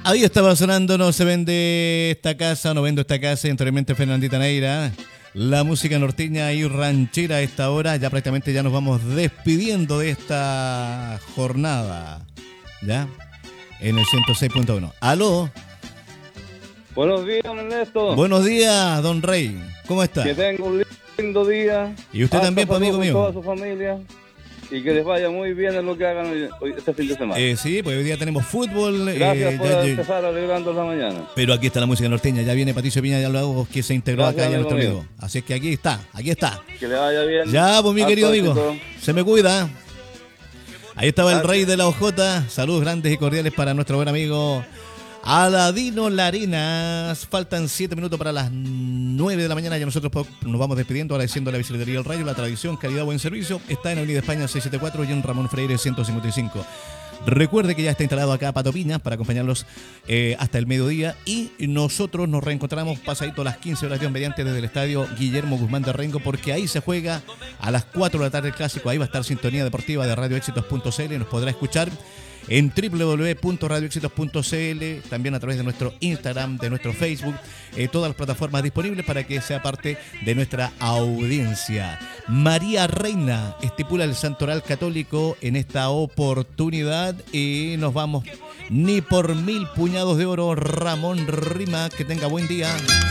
Ahí estaba sonando No se vende esta casa, no vendo esta casa, y anteriormente Fernandita Neira. La música norteña y ranchera a esta hora. Ya prácticamente ya nos vamos despidiendo de esta jornada. ¿Ya? En el 106.1. ¡Aló! Buenos días, don Ernesto. Buenos días, don Rey. ¿Cómo está? Que tenga un lindo día. Y usted también, pues, amigo mío. Con toda su familia. Y que les vaya muy bien en lo que hagan hoy, este fin de semana. Sí, pues hoy día tenemos fútbol. Gracias por empezar alegrando la mañana. Pero aquí está la música norteña. Ya viene Patricio Piña, ya luego que se integró Gracias, acá ya en nuestro amigo video. Así es que aquí está, aquí está. Que le vaya bien. Ya, pues mi querido amigo, éxito. se me cuida. Ahí estaba el rey de la hojota. Saludos grandes y cordiales para nuestro buen amigo Aladino Larinas. Faltan 7 minutos para las 9 de la mañana. Ya nosotros nos vamos despidiendo, agradeciendo a la Bicicletería El Rayo. La tradición, calidad, buen servicio. Está en Avenida España 674 y en Ramón Freire 155. Recuerde que ya está instalado acá Pato Piña para acompañarlos hasta el mediodía. Y nosotros nos reencontramos pasadito a las 15 horas, Dios mediante, desde el estadio Guillermo Guzmán de Rengo, porque ahí se juega a las 4 de la tarde el clásico. Ahí va a estar Sintonía Deportiva de radioéxitos.cl. Nos podrá escuchar en www.radioexitos.cl, también a través de nuestro Instagram, de nuestro Facebook, todas las plataformas disponibles para que sea parte de nuestra audiencia. María Reina estipula el santoral católico en esta oportunidad y nos vamos ni por 1000 puñados de oro. Ramón Rima, que tenga buen día.